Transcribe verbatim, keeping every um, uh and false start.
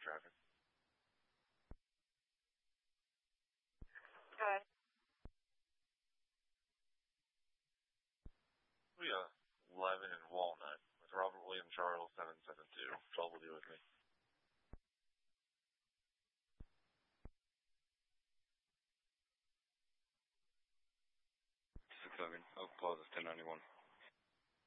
traffic. Good. We uh eleven in Walnut with Robert William Charles seven seven two. twelve will be with me. six seven. Oak Plaza ten ninety one.